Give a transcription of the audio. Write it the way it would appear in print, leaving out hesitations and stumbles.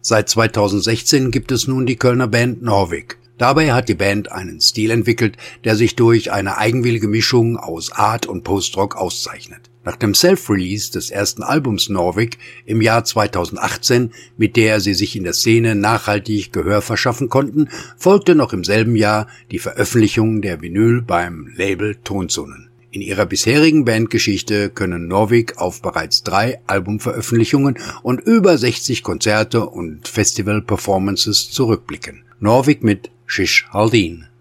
Seit 2016 gibt es nun die Kölner Band Norvig. Dabei hat die Band einen Stil entwickelt, der sich durch eine eigenwillige Mischung aus Art und Post-Rock auszeichnet. Nach dem Self-Release des ersten Albums Norvig im Jahr 2018, mit der sie sich in der Szene nachhaltig Gehör verschaffen konnten, folgte noch im selben Jahr die Veröffentlichung der Vinyl beim Label Tonsonnen. In ihrer bisherigen Bandgeschichte können Norvig auf bereits 3 Albumveröffentlichungen und über 60 Konzerte und Festival-Performances zurückblicken. Norvig mit Shish Haldin.